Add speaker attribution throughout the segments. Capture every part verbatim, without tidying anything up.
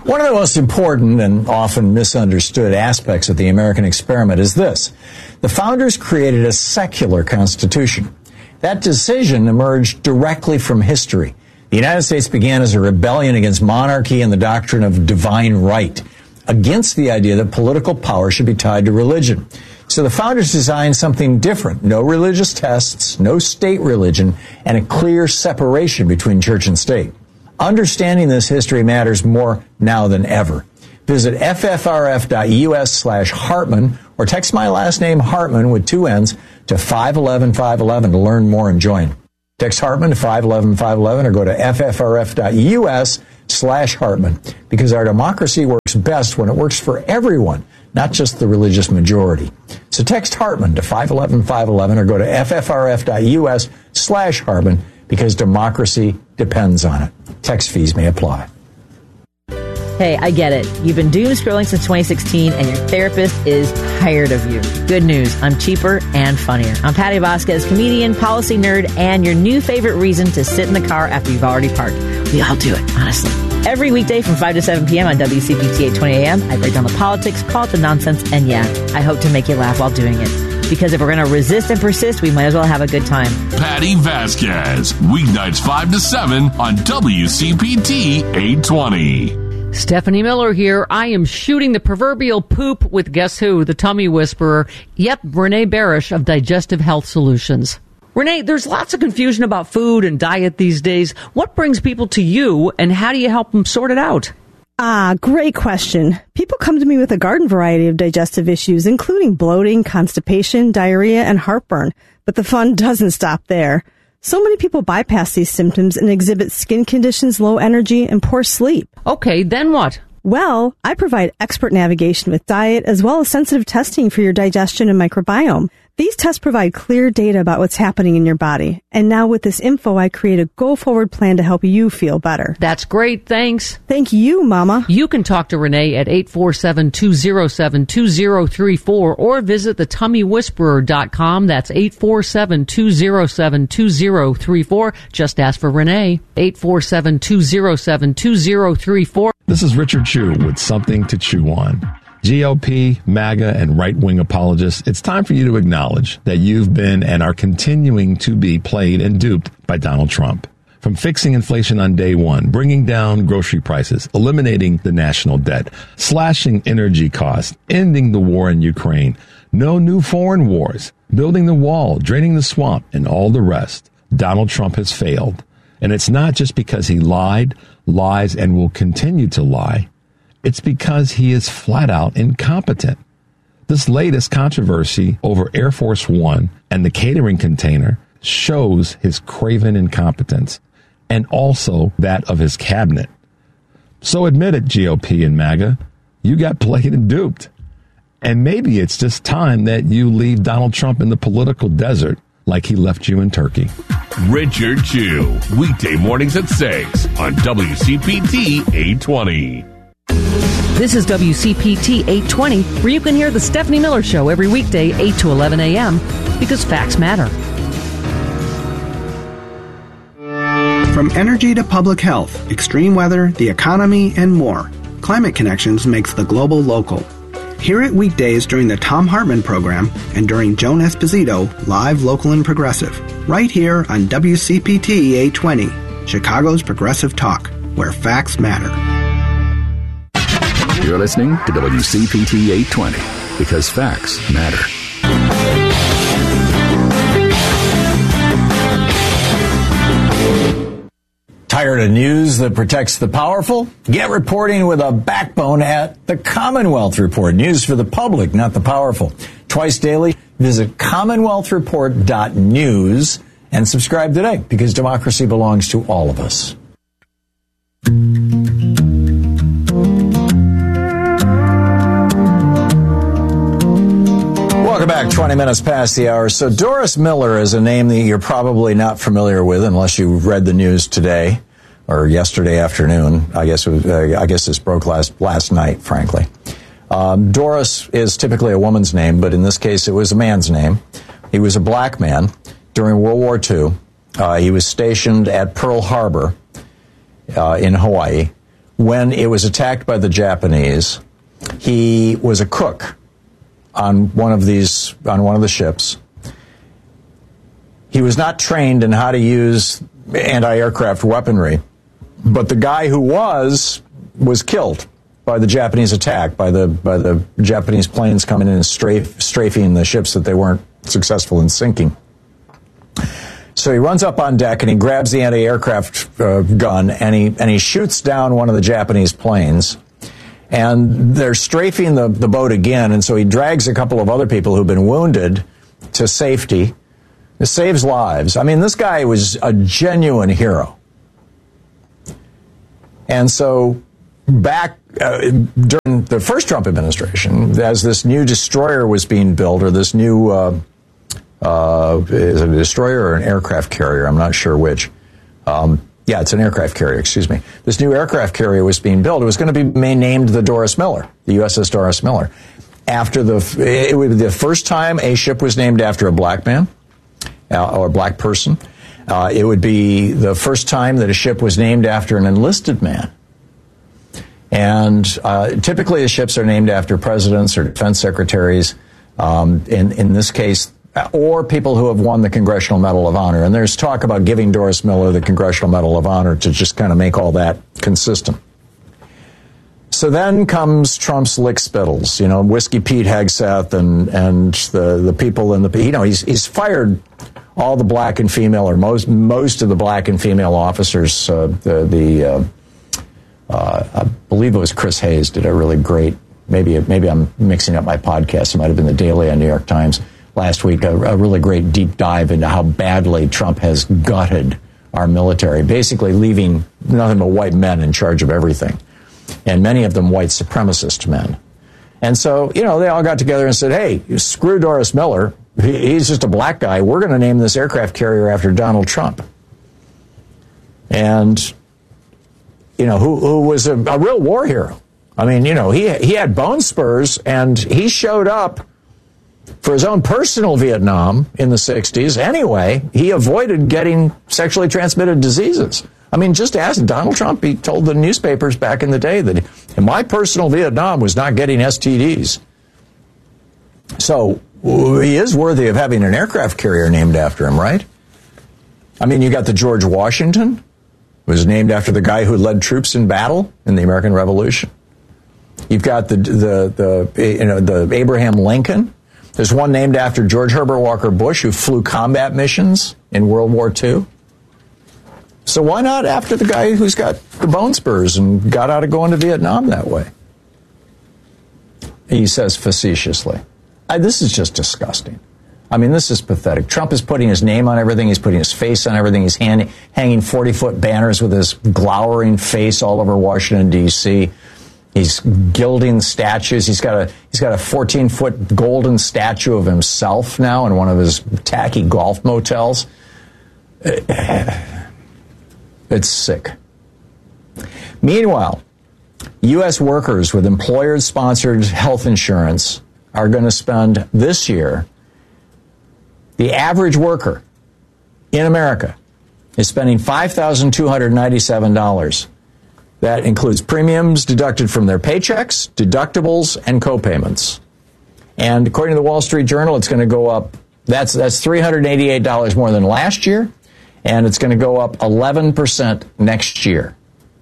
Speaker 1: One of the most important and often misunderstood aspects of the American experiment is this. The founders created a secular constitution. That decision emerged directly from history. The United States began as a rebellion against monarchy and the doctrine of divine right, against the idea that political power should be tied to religion. So the founders designed something different. No religious tests, no state religion, and a clear separation between church and state. Understanding this history matters more now than ever. Visit ffrf.us slash Hartman or text my last name Hartman with two N's to five one one five one one to learn more and join. Text Hartman to five one one five one one or go to ffrf.us slash Hartman because our democracy works best when it works for everyone, not just the religious majority. So text Hartman to five one one five one one or go to ffrf.us slash Hartman because democracy depends on it. Text fees may apply.
Speaker 2: Hey, I get it. You've been doom scrolling since twenty sixteen and your therapist is tired of you. Good news. I'm cheaper and funnier. I'm Patty Vasquez, comedian, policy nerd, and your new favorite reason to sit in the car after you've already parked. We all do it, honestly. Every weekday from five to seven p.m. on W C P T eight twenty a.m., I break down the politics, call it the nonsense, and yeah, I hope to make you laugh while doing it. Because if we're going to resist and persist, we might as well have a good time.
Speaker 3: Patty Vasquez, weeknights five to seven on W C P T eight twenty.
Speaker 4: Stephanie Miller here. I am shooting the proverbial poop with guess who? The tummy whisperer. Yep, Renee Barish of Digestive Health Solutions. Renee, there's lots of confusion about food and diet these days. What brings people to you, and how do you help them sort it out?
Speaker 5: Ah, great question. People come to me with a garden variety of digestive issues, including bloating, constipation, diarrhea, and heartburn. But the fun doesn't stop there. So many people bypass these symptoms and exhibit skin conditions, low energy, and poor sleep.
Speaker 4: Okay, then what?
Speaker 5: Well, I provide expert navigation with diet as well as sensitive testing for your digestion and microbiome. These tests provide clear data about what's happening in your body. And now with this info, I create a go-forward plan to help you feel better.
Speaker 4: That's great. Thanks.
Speaker 5: Thank you, Mama.
Speaker 4: You can talk to Renee at eight four seven, two oh seven, two oh three four or visit the tummy whisperer dot com. That's eight four seven, two oh seven, two oh three four. Just ask for Renee. eight four seven, two oh seven, two oh three four.
Speaker 6: This is Richard Chew with Something to Chew On. G O P, MAGA, and right-wing apologists, it's time for you to acknowledge that you've been and are continuing to be played and duped by Donald Trump. From fixing inflation on day one, bringing down grocery prices, eliminating the national debt, slashing energy costs, ending the war in Ukraine, no new foreign wars, building the wall, draining the swamp, and all the rest, Donald Trump has failed. And it's not just because he lied, lies, and will continue to lie. It's because he is flat out incompetent. This latest controversy over Air Force One and the catering container shows his craven incompetence and also that of his cabinet. So admit it, G O P and MAGA, you got played and duped. And maybe it's just time that you leave Donald Trump in the political desert like he left you in Turkey.
Speaker 3: Richard Chew, weekday mornings at six on W C P T eight twenty.
Speaker 4: This is W C P T eight twenty, where you can hear the Stephanie Miller Show every weekday, eight to eleven a.m., because facts matter.
Speaker 7: From energy to public health, extreme weather, the economy, and more, Climate Connections makes the global local. Hear it weekdays during the Thom Hartmann program and during Joan Esposito, live, local, and progressive, right here on W C P T eight twenty, Chicago's Progressive Talk, where facts matter.
Speaker 8: You're listening to W C P T eight twenty, because facts matter.
Speaker 1: Tired of news that protects the powerful? Get reporting with a backbone at the Commonwealth Report. News for the public, not the powerful. Twice daily, visit commonwealth report dot news and subscribe today, because democracy belongs to all of us. Welcome back, twenty minutes past the hour. So Doris Miller is a name that you're probably not familiar with unless you read the news today or yesterday afternoon. I guess it was, uh, I guess this broke last last night, frankly. Um, Doris is typically a woman's name, but in this case it was a man's name. He was a black man during World War Two. Uh, he was stationed at Pearl Harbor uh, in Hawaii when it was attacked by the Japanese, he was a cook on one of these, on one of the ships. He was not trained in how to use anti-aircraft weaponry, but the guy who was, was killed by the Japanese attack, by the by the Japanese planes coming in and strafe, strafing the ships that they weren't successful in sinking. So he runs up on deck and he grabs the anti-aircraft uh, gun and he and he shoots down one of the Japanese planes. And they're strafing the, the boat again, and so he drags a couple of other people who've been wounded to safety. It saves lives. I mean, this guy was a genuine hero. And so back uh, during the first Trump administration, as this new destroyer was being built, or this new, uh, uh, is it a destroyer or an aircraft carrier? I'm not sure which. Um, yeah, it's an aircraft carrier, excuse me. This new aircraft carrier was being built. It was going to be named the Doris Miller, the U S S Doris Miller. After the, it would be the first time a ship was named after a black man, uh, or a black person. Uh, it would be the first time that a ship was named after an enlisted man. And uh, typically the ships are named after presidents or defense secretaries, um, in, in this case, or people who have won the Congressional Medal of Honor. And there's talk about giving Doris Miller the Congressional Medal of Honor to just kind of make all that consistent. So then comes Trump's lick spittles, you know, Whiskey Pete Hegseth and, and the, the people in the, you know, he's, he's fired all the black and female, or most, most of the black and female officers, uh, the, the, uh, Uh, I believe it was Chris Hayes did a really great, maybe maybe I'm mixing up my podcast, it might have been the Daily on New York Times last week, a, a really great deep dive into how badly Trump has gutted our military, basically leaving nothing but white men in charge of everything, and many of them white supremacist men. And so, you know, they all got together and said, hey, screw Doris Miller, he, he's just a black guy, we're going to name this aircraft carrier after Donald Trump. And you know, who, who was a, a real war hero. I mean, you know, he he had bone spurs, and he showed up for his own personal Vietnam in the sixties. Anyway, he avoided getting sexually transmitted diseases. I mean, just ask Donald Trump. He told the newspapers back in the day that in my personal Vietnam was not getting S T Ds. So he is worthy of having an aircraft carrier named after him, right? I mean, you got the George Washington, was named after the guy who led troops in battle in the American Revolution. You've got the the the you know the Abraham Lincoln. There's one named after George Herbert Walker Bush, who flew combat missions in World War Two. So why not after the guy who's got the bone spurs and got out of going to Vietnam that way? He says facetiously. I, this is just disgusting. I mean, this is pathetic. Trump is putting his name on everything. He's putting his face on everything. He's hand, hanging forty-foot banners with his glowering face all over Washington, D C He's gilding statues. He's got a he's got a fourteen-foot golden statue of himself now in one of his tacky golf motels. It's sick. Meanwhile, U S workers with employer-sponsored health insurance are going to spend this year, the average worker in America is spending five thousand two hundred ninety-seven dollars. That includes premiums deducted from their paychecks, deductibles, and copayments. And according to the Wall Street Journal, it's going to go up, that's that's three hundred eighty-eight dollars more than last year, and it's going to go up eleven percent next year.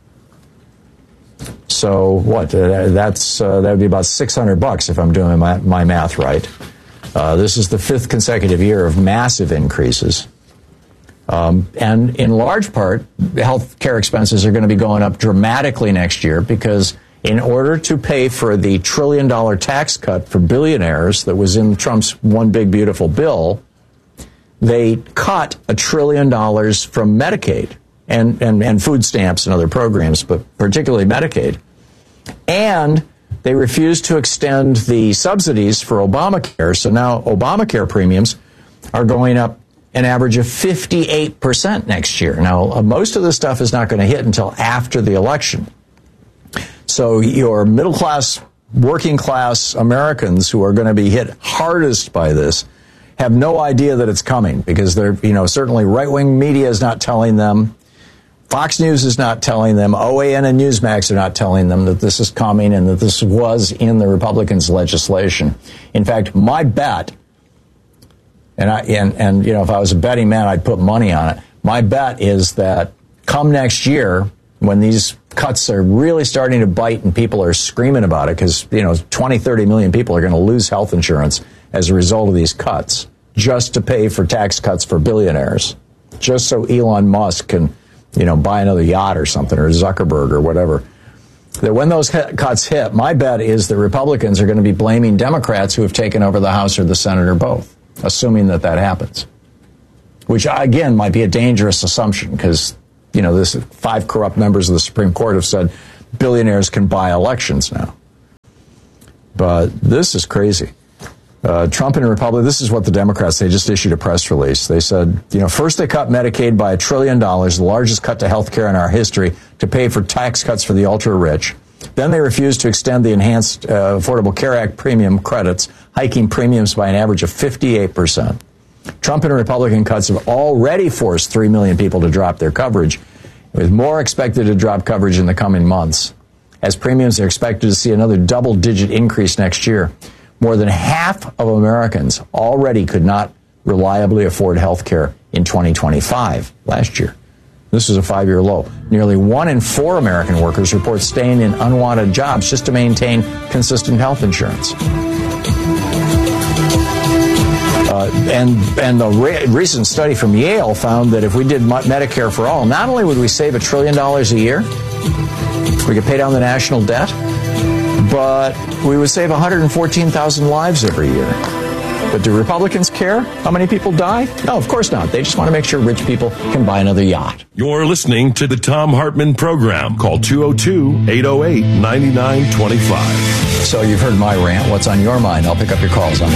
Speaker 1: So what? Uh, that's uh, that would be about six hundred bucks if I'm doing my, my math right. Uh, this is the fifth consecutive year of massive increases. Um, and in large part, health care expenses are going to be going up dramatically next year because in order to pay for the trillion dollar tax cut for billionaires that was in Trump's one big beautiful bill, they cut a trillion dollars from Medicaid and, and, and food stamps and other programs, but particularly Medicaid. And they refused to extend the subsidies for Obamacare, so now Obamacare premiums are going up an average of fifty-eight percent next year. Now, uh, most of this stuff is not going to hit until after the election. So your middle-class, working-class Americans who are going to be hit hardest by this have no idea that it's coming because they're, you know, certainly right-wing media is not telling them. Fox News is not telling them. O A N and Newsmax are not telling them that this is coming and that this was in the Republicans' legislation. In fact, my bet, and I and, and you know, if I was a betting man, I'd put money on it. My bet is that come next year, when these cuts are really starting to bite and people are screaming about it, because, you know, twenty, thirty million people are going to lose health insurance as a result of these cuts, just to pay for tax cuts for billionaires, just so Elon Musk can, you know, buy another yacht or something, or Zuckerberg or whatever. That when those cuts hit, my bet is that Republicans are going to be blaming Democrats who have taken over the House or the Senate or both, assuming that that happens. Which, again, might be a dangerous assumption because, you know, this five corrupt members of the Supreme Court have said billionaires can buy elections now. But this is crazy. Uh, Trump and Republicans, this is what the Democrats, they just issued a press release. They said, you know, first they cut Medicaid by a trillion dollars, the largest cut to health care in our history, to pay for tax cuts for the ultra-rich. Then they refused to extend the Enhanced uh, Affordable Care Act premium credits, hiking premiums by an average of fifty-eight percent. Trump and Republican cuts have already forced three million people to drop their coverage, with more expected to drop coverage in the coming months. As premiums are expected to see another double-digit increase next year. More than half of Americans already could not reliably afford health care in twenty twenty-five, last year. This is a five-year low. Nearly one in four American workers report staying in unwanted jobs just to maintain consistent health insurance. Uh, and and the re- recent study from Yale found that if we did Medicare for all, not only would we save a trillion dollars a year, we could pay down the national debt, but we would save one hundred fourteen thousand lives every year. But do Republicans care how many people die? No, of course not. They just want to make sure rich people can buy another yacht.
Speaker 3: You're listening to the Thom Hartmann Program. Call two oh two, eight oh eight, nine nine two five.
Speaker 1: So you've heard my rant. What's on your mind? I'll pick up your calls on